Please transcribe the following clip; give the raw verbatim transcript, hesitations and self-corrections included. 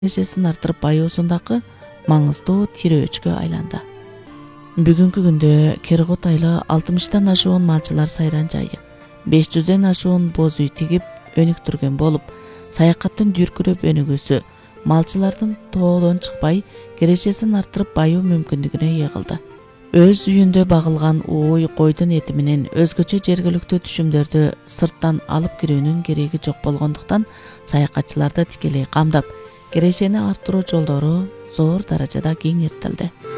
кирешесин артырып байуусундагы маңыздуу тирөөчкө айланды. Бүгүнкү күндө Керкут айылы алтымыштан ашуун малчылар сайран жайы, беш жүздөн ашуун боз үй тигип өнүктүргөн болуп, саякаттын дүркүрөп өнүгүүсү малчылардын тоодон чыкпай кирешесин артырып баюу мүмкүндүгүнө ээ кылды. Өз үйүндө багылган ууй, койдун эти менен өзгөчө жергиликтүү түшүмдөрдү сырттан алып кирүүнүн кереги жок болгондуктан саякатчыларды тикелей камдап, кирешени арттыруу жолдору зор даражада кеңиртилди.